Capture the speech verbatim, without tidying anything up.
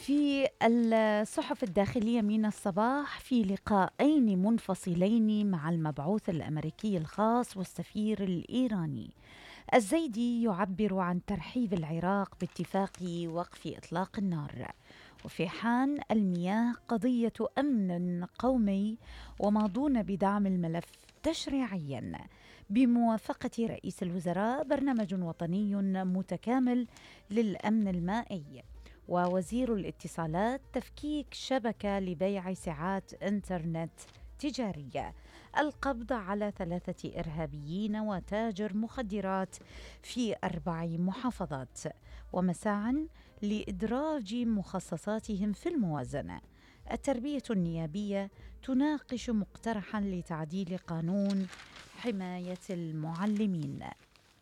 في الصحف الداخلية من الصباح في لقاءين منفصلين مع المبعوث الأمريكي الخاص والسفير الإيراني. الزيدي يعبر عن ترحيب العراق باتفاق وقف إطلاق النار، وفي حان المياه قضية أمن قومي وماضون بدعم الملف تشريعيا. بموافقة رئيس الوزراء برنامج وطني متكامل للأمن المائي. ووزير الاتصالات تفكيك شبكة لبيع ساعات إنترنت تجارية. القبض على ثلاثة إرهابيين وتاجر مخدرات في أربع محافظات. ومساعا لإدراج مخصصاتهم في الموازنة. التربية النيابية تناقش مقترحا لتعديل قانون حماية المعلمين.